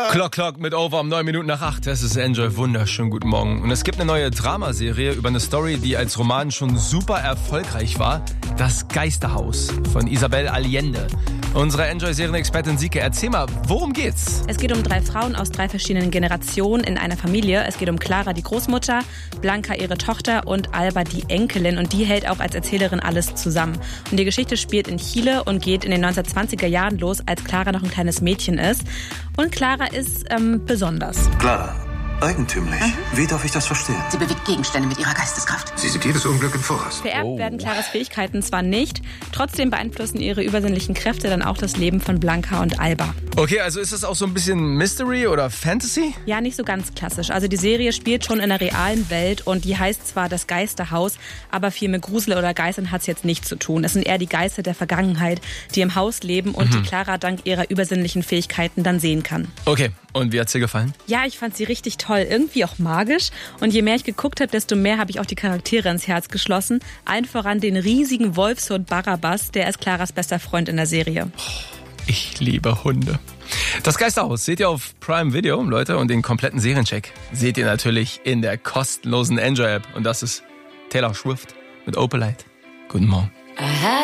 Clock mit Over um 9 Minuten nach 8. Das ist Enjoy. Wunderschönen guten Morgen. Und es gibt eine neue Dramaserie über eine Story, die als Roman schon super erfolgreich war. Das Geisterhaus von Isabel Allende. Unsere Enjoy-Serien-Expertin Sieke, erzähl mal, worum geht's? Es geht um 3 Frauen aus 3 verschiedenen Generationen in einer Familie. Es geht um Clara, die Großmutter, Blanca, ihre Tochter und Alba, die Enkelin. Und die hält auch als Erzählerin alles zusammen. Und die Geschichte spielt in Chile und geht in den 1920er Jahren los, als Clara noch ein kleines Mädchen ist. Und Clara ist besonders. Clara, eigentümlich. Wie darf ich das verstehen? Sie bewegt Gegenstände mit ihrer Geisteskraft. Sie sieht jedes Unglück im Voraus. Vererbt werden Claras Fähigkeiten zwar nicht, trotzdem beeinflussen ihre übersinnlichen Kräfte dann auch das Leben von Blanca und Alba. Okay, also ist das auch so ein bisschen Mystery oder Fantasy? Ja, nicht so ganz klassisch. Also die Serie spielt schon in der realen Welt und die heißt zwar das Geisterhaus, aber viel mit Grusel oder Geistern hat es jetzt nichts zu tun. Es sind eher die Geister der Vergangenheit, die im Haus leben und die Clara dank ihrer übersinnlichen Fähigkeiten dann sehen kann. Okay, und wie hat's dir gefallen? Ja, ich fand sie richtig toll, irgendwie auch magisch. Und je mehr ich geguckt habe, desto mehr habe ich auch die Charaktere ins Herz geschlossen. Allen voran den riesigen Wolfshund Barabbas, der ist Claras bester Freund in der Serie. Ich liebe Hunde. Das Geisterhaus seht ihr auf Prime Video, Leute, und den kompletten Seriencheck seht ihr natürlich in der kostenlosen Enjoy-App. Und das ist Taylor Swift mit Opalite. Guten Morgen.